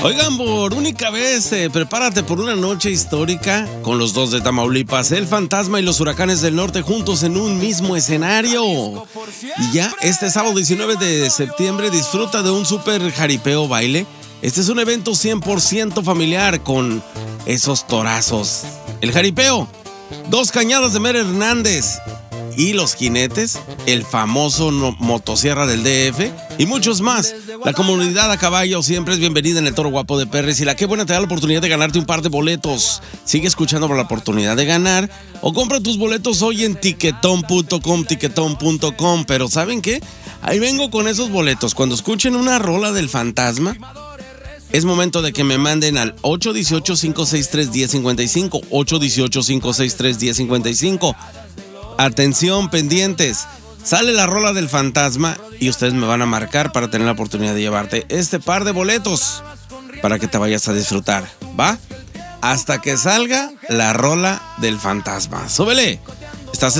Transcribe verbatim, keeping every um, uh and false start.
Oigan, por única vez, eh, prepárate por una noche histórica con los dos de Tamaulipas, el Fantasma y los Huracanes del Norte juntos en un mismo escenario. Y ya este sábado diecinueve de septiembre disfruta de un super jaripeo baile. Este es un evento cien por ciento familiar con esos torazos. El jaripeo, dos cañadas de Mer Hernández y los jinetes, el famoso no, motosierra del D F y muchos más. La comunidad a caballo siempre es bienvenida en el Toro Guapo de Perris y la Qué Buena te da la oportunidad de ganarte un par de boletos. Sigue escuchando por la oportunidad de ganar o compra tus boletos hoy en tiquetón punto com, tiquetón punto com. Pero ¿saben qué? Ahí vengo con esos boletos. Cuando escuchen una rola del Fantasma, es momento de que me manden al ocho uno ocho, cinco seis tres, uno cero cinco cinco, ocho uno ocho, cinco seis tres, uno cero cinco cinco. Atención, pendientes. Sale la rola del Fantasma y ustedes me van a marcar para tener la oportunidad de llevarte este par de boletos para que te vayas a disfrutar, ¿va? Hasta que salga la rola del Fantasma. ¡Súbele!